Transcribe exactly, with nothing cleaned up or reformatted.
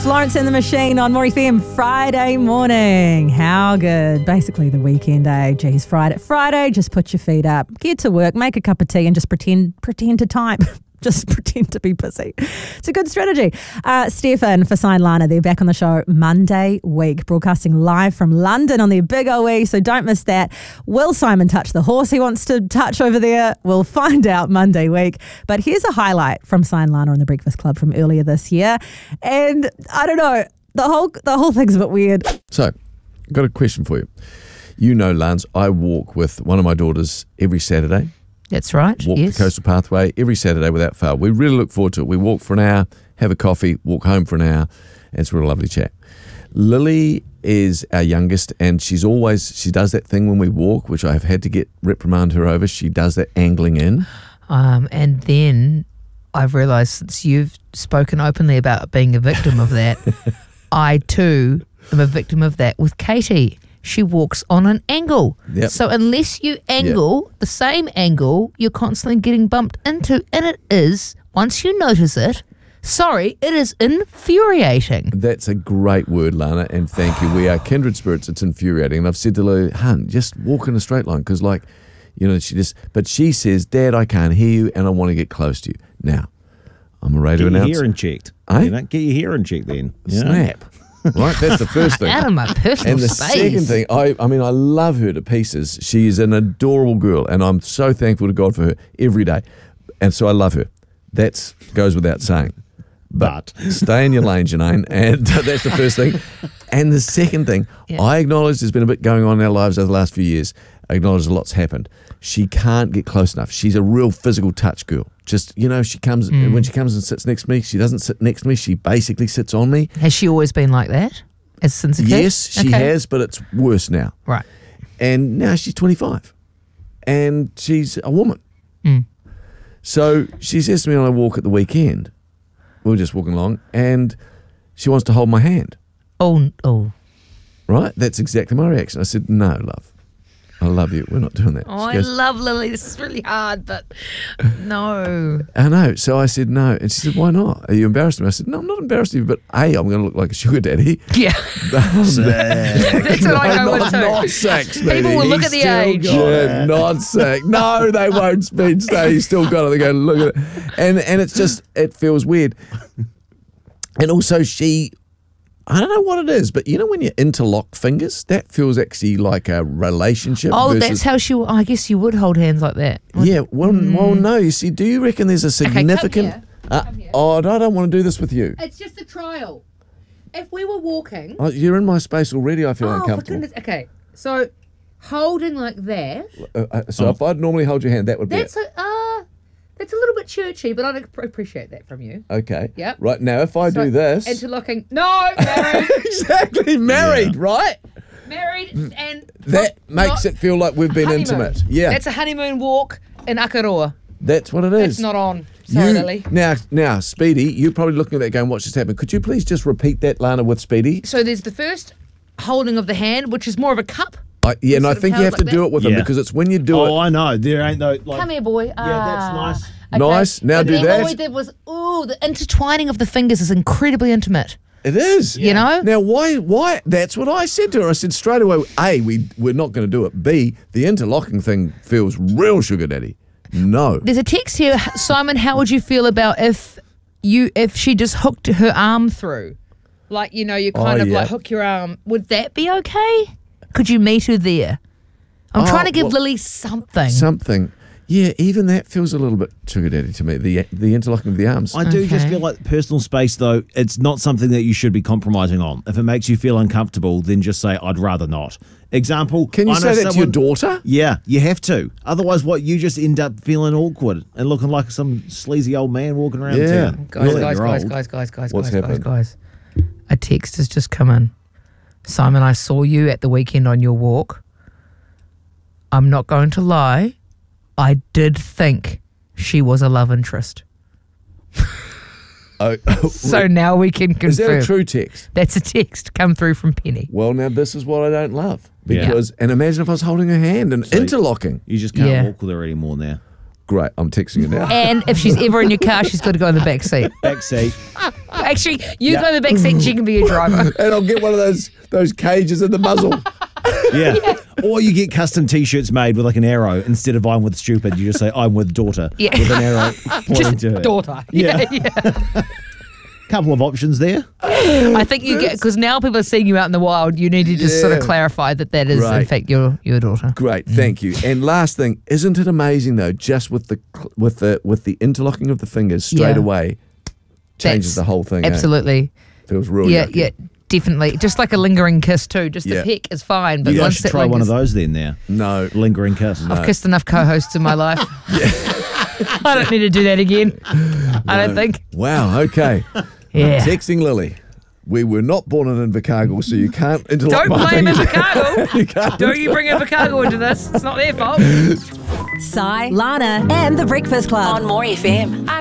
Florence and the Machine on More F M Friday morning. How good. Basically the weekend, eh? Geez, Friday. Friday, just put your feet up, get to work, make a cup of tea and just pretend pretend to type. Just pretend to be busy. It's a good strategy. Uh, Stefan for Sign Lana, they're back on the show Monday week, broadcasting live from London on their big O E, so don't miss that. Will Simon touch the horse he wants to touch over there? We'll find out Monday week. But here's a highlight from Sign Lana on the Breakfast Club from earlier this year. And I don't know, the whole the whole thing's a bit weird. So, got a question for you. You know, Lance, I walk with one of my daughters every Saturday. That's right. Walk yes. the Coastal Pathway every Saturday without fail. We really look forward to it. We walk for an hour, have a coffee, walk home for an hour, and it's a real lovely chat. Lily is our youngest, and she's always, she does that thing when we walk, which I have had to get reprimand her over. She does that angling in. Um, and then I've realised since you've spoken openly about being a victim of that, I too am a victim of that with Katie. She walks on an angle. Yep. So unless you angle yep. the same angle, you're constantly getting bumped into. And it is, once you notice it, sorry, it is infuriating. That's a great word, Lana, and thank you. We are kindred spirits. It's infuriating. And I've said to Lily, hun, just walk in a straight line because, like, you know, she just, but she says, Dad, I can't hear you and I want to get close to you. Now, I'm ready to Get your announce. hearing checked. Eh? You know, get your hearing checked then. You know? Snap. Right, that's the first thing. Out of my personal And the space. second thing, I, I mean, I love her to pieces. She is an adorable girl, and I'm so thankful to God for her every day. And so I love her. That goes without saying. But, But. stay in your lane, Janine, and that's the first thing. And the second thing, Yeah. I acknowledge there's been a bit going on in our lives over the last few years. I acknowledge a lot's happened. She can't get close enough. She's a real physical touch girl. Just, you know, she comes, Mm. when she comes and sits next to me, she doesn't sit next to me. She basically sits on me. Has she always been like that? As since a kid? Yes, she Okay. has, but it's worse now. Right. And now she's twenty-five. And she's a woman. Mm. So she says to me on a walk at the weekend, we were just walking along, and she wants to hold my hand. Oh, oh. Right? That's exactly my reaction. I said, no, love. I love you. We're not doing that. Oh, She goes, I love Lily. This is really hard, but no. I know. So I said, no. And she said, why not? Are you embarrassed of me? I said, no, I'm not embarrassed of you, but A, I'm going to look like a sugar daddy. Yeah. Sad. That's what I go not, with too. not sex, People baby. will look He's at the still age. got Yeah, not sex. No, they won't speed stay. He's still got it. They go, look at it. And, and it's just, it feels weird. And also she, I don't know what it is, but you know when you interlock fingers, that feels actually like a relationship. Oh, versus, that's how she, I guess you would hold hands like that. Yeah, well, well, no. You see, do you reckon there's a significant? here. Uh, Come here. oh, I don't want to do this with you. It's just a trial. If we were walking. Oh, you're in my space already. I feel Oh, for uncomfortable. goodness. Okay. So holding like that. Uh, uh, so if I'd normally hold your hand, that would be That's it. a, uh, that's a little bit churchy, but I'd ap- appreciate that from you. Okay. Yep. Right now, if I So, do this, Interlocking. No, married. exactly married, right? married and. That makes not- it feel like we've been honeymoon. intimate. Yeah, That's a honeymoon walk in Akaroa. that's what it is. It's not on. Sorry, You- Lily. Now, now, Speedy, you're probably looking at that going, what's just happened? Could you please just repeat that, Lana, with Speedy? So there's the first holding of the hand, which is more of a cup. I, yeah, and I sort of think you held have to like do that? it with them Yeah. because it's when you do Oh, it. I know. There ain't no like. Come here, boy. Yeah, that's Ah. nice. Nice. Now But do then that. All we did was, ooh, the intertwining of the fingers is incredibly intimate. It is. You know? Now, why? Why? That's what I said to her. I said straight away, A, we, we're not going to do it. B, the interlocking thing feels real sugar daddy. No. There's a text here, Simon. How would you feel about if you if she just hooked her arm through, like you know, you kind Oh, of yeah. like hook your arm? Would that be okay? Could you meet her there? I'm Oh, trying to give well, Lily something. Something. Yeah, even that feels a little bit sugar daddy to me, the the interlocking of the arms. I do just Okay. feel like personal space, though, it's not something that you should be compromising on. If it makes you feel uncomfortable, then just say, I'd rather not. Example. Can you I know say that to your someone- daughter? Yeah, you have to. Otherwise, what, you just end up feeling awkward and looking like some sleazy old man walking around Yeah. town. Guys, Not that guys, you're guys, old. guys, guys, guys, What's guys, guys, happened? guys. A text has just come in. Simon, I saw you at the weekend on your walk. I'm not going to lie. I did think she was a love interest. Oh, So now we can confirm. is that a true text? That's a text come through from Penny. Well, now this is what I don't love. Yeah. Because, and imagine if I was holding her hand and See? interlocking. You just can't Yeah. walk with her anymore now. Great. I'm texting you now. And if she's ever in your car, she's got to go in the back seat. Back seat. Actually, you Yeah. go in the back seat and she can be your driver. And I'll get one of those those cages in the muzzle. Yeah. Or you get custom T-shirts made with like an arrow instead of I'm with stupid. You just say I'm with daughter Yeah. with an arrow pointing Just to her. daughter. Yeah. Yeah, yeah. Couple of options there. I think you get, because now people are seeing you out in the wild, you need to just sort of Yeah. clarify that that is, Right. in fact, your your daughter. Great, thank you. And last thing, isn't it amazing though? Just with the with the with the interlocking of the fingers straight Yeah. away changes That's- the whole thing. eh? Absolutely. Feels real. Yeah, yucky. yeah, definitely. Just like a lingering kiss too. Just Yeah. the peck is fine, but You guys once should that try one of lingers- those then now. No. Lingering kiss. I've kissed enough co-hosts in my life. I don't need to do that again. I don't think. Wow. Okay. Yeah. Texting Lily. We were not born in Invercargill, so you can't interlock Don't my blame fingers. Invercargill. You can't. Don't you bring Invercargill into this. It's not their fault. Si, Lana, and the Breakfast Club on More F M.